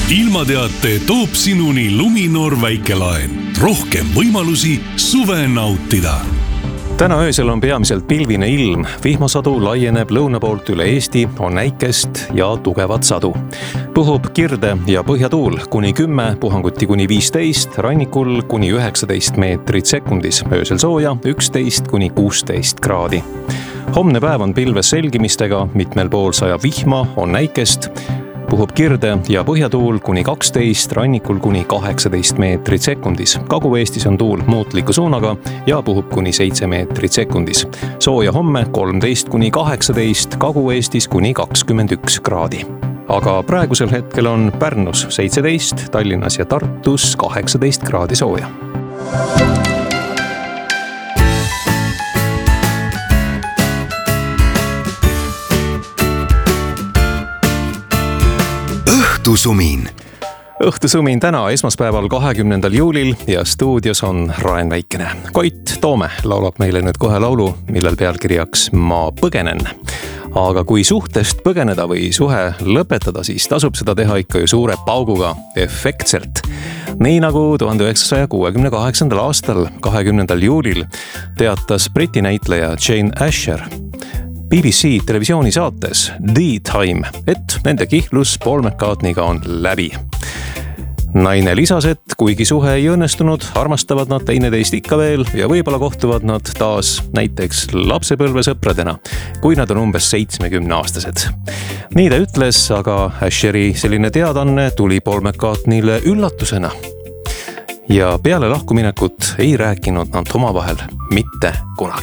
ilmateate toob sinuni Luminor väikelaen. Rohkem võimalusi suve nautida. Täna öösel on peamiselt pilvine ilm. Vihmasadu laieneb lõuna poolt üle Eesti, on näikest ja tugevat sadu. Puhub kirde ja põhjatuul kuni 10, puhanguti kuni 15, rannikul kuni 19 meetrit sekundis, öösel sooja 11 kuni 16 kraadi. Homne päev on pilves selgimistega, mitmel pool sajab vihma, on näikest, puhub kirde ja põhjatuul kuni 12, rannikul kuni 18 meetrit sekundis. Kagu-Eestis on tuul muutliku suunaga ja puhub kuni 7 meetrit sekundis. Sooja homme 13 kuni 18, Kagu-Eestis kuni 21 kraadi. Aga praegusel hetkel on Pärnus 17, Tallinnas ja Tartus 18 kraadi sooja. Õhtusumin. Õhtusumin täna esmaspäeval 20. juulil ja stuudios on Raen Väikene. Koit Toome laulab meile nüüd kohe laulu, millel pealkirjaks Ma põgenen. Aga kui suhtest põgeneda või suhe lõpetada, siis tasub seda teha ikka ju suure pauguga, efektselt. Nii nagu 1968. aastal 20. juulil teatas Briti näitleja Jane Asher BBC televisioonisaates The Time, et nende kihlus Paul McCartneyga on läbi. Naine lisas, et kuigi suhe ei õnnestunud, armastavad nad teineteist ikka veel ja võib-olla kohtuvad nad taas näiteks lapsepõlvesõpradena, kui nad on umbes 70-aastased. Nii ta ütles, aga Asheri selline teadanne tuli Paul McCartneyle üllatusena. Ja peale lahkuminekut ei rääkinud nad omavahel mitte kunagi.